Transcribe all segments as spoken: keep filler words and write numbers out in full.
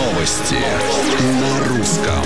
Новости на русском.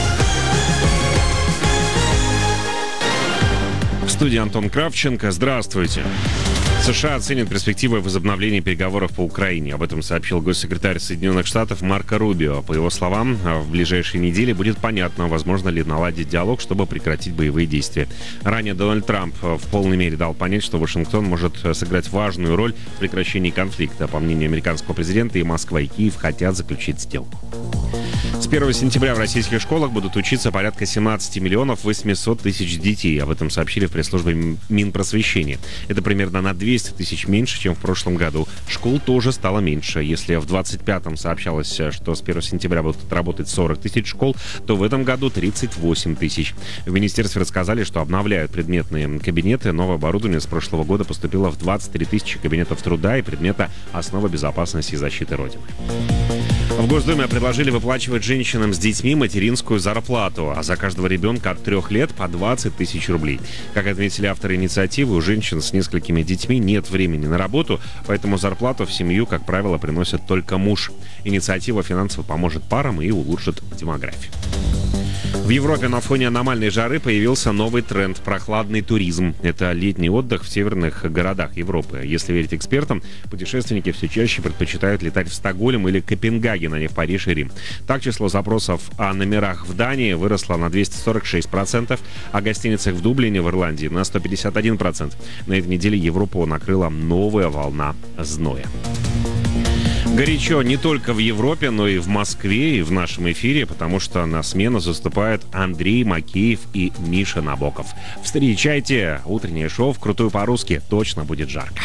В студии Антон Кравченко. Здравствуйте. США оценят перспективы возобновления переговоров по Украине. Об этом сообщил госсекретарь Соединенных Штатов Марко Рубио. По его словам, в ближайшие недели будет понятно, возможно ли наладить диалог, чтобы прекратить боевые действия. Ранее Дональд Трамп в полной мере дал понять, что Вашингтон может сыграть важную роль в прекращении конфликта. По мнению американского президента, и Москва, и Киев хотят заключить сделку. С первого сентября в российских школах будут учиться порядка семнадцать миллионов восемьсот тысяч детей. Об этом сообщили в пресс-службе Минпросвещения. Это примерно на двести тысяч меньше, чем в прошлом году. Школ тоже стало меньше. Если в двадцать пятом сообщалось, что с первого сентября будут работать сорок тысяч школ, то в этом году тридцать восемь тысяч. В министерстве рассказали, что обновляют предметные кабинеты. Новое оборудование с прошлого года поступило в двадцать три тысячи кабинетов труда и предмета «Основа безопасности и защиты Родины». В Госдуме предложили выплачивать женщинам с детьми материнскую зарплату, а за каждого ребенка от трех лет по двадцать тысяч рублей. Как отметили авторы инициативы, у женщин с несколькими детьми нет времени на работу, поэтому зарплату в семью, как правило, приносит только муж. Инициатива финансово поможет парам и улучшит демографию. В Европе на фоне аномальной жары появился новый тренд – прохладный туризм. Это летний отдых в северных городах Европы. Если верить экспертам, путешественники все чаще предпочитают летать в Стокгольм или Копенгаген, а не в Париж и Рим. Так, число запросов о номерах в Дании выросло на двести сорок шесть процентов, о гостиницах в Дублине в Ирландии на сто пятьдесят один процент. На этой неделе Европу накрыла новая волна зноя. Горячо не только в Европе, но и в Москве, и в нашем эфире, потому что на смену заступают Андрей Макеев и Миша Набоков. Встречайте, утреннее шоу «Вкрутую по-русски». Точно будет жарко.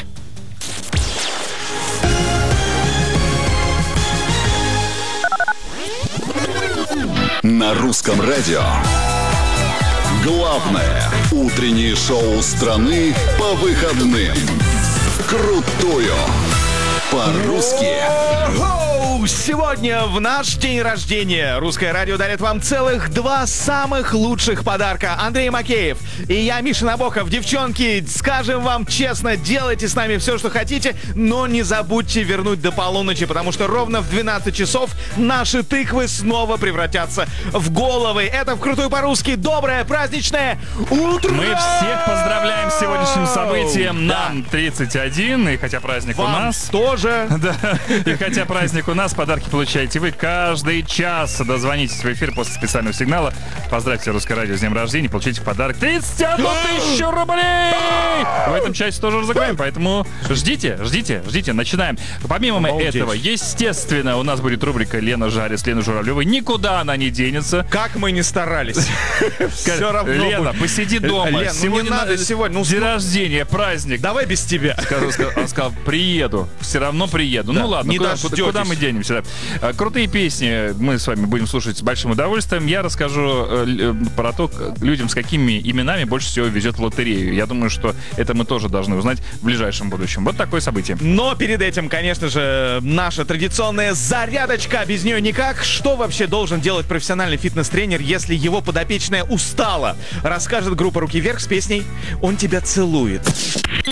На русском радио. Главное утреннее шоу страны по выходным. Крутую по-русски. Сегодня в наш день рождения Русское радио дарит вам целых два самых лучших подарка. Андрей Макеев и я, Миша Набоков. Девчонки, скажем вам честно, делайте с нами все, что хотите, но не забудьте вернуть до полуночи, потому что ровно в двенадцать часов наши тыквы снова превратятся в головы. Это «Вкрутую по-русски». Доброе праздничное утро! Мы всех поздравляем с сегодняшним событием. Да. Нам тридцать один, и хотя праздник Вам у нас... тоже. Да, и хотя праздник у нас, подарки получаете вы каждый час. Дозвонитесь в эфир после специального сигнала. Поздравьте Русское радио с днем рождения, получите в подарок тридцать одну тысячу рублей! В этом часе тоже разыграем, поэтому ждите, ждите, ждите, начинаем. Помимо Обалдеть. этого, естественно, у нас будет рубрика «Лена жарит» с Леной Журавлевой. Никуда она не денется. Как мы не старались. Все равно. Лена, будет. посиди дома. Лен, ну сегодня не надо на- сегодня. Ну, день ну, рождения, праздник. давай без тебя. Сказал, сказал, он сказал, приеду. Все равно приеду. Да, Ну ладно, не куда, дождетесь. куда мы денемся? Да. А, Крутые песни мы с вами будем слушать с большим удовольствием. Я расскажу э, л- э, про то, как людям с какими именами больше всего везет в лотерею. Я думаю, что это мы тоже должны узнать в ближайшем будущем. Вот такое событие. Но перед этим, конечно же, наша традиционная зарядочка. Без нее никак. Что вообще должен делать профессиональный фитнес-тренер, если его подопечная устала? Расскажет группа «Руки вверх» с песней «Он тебя целует».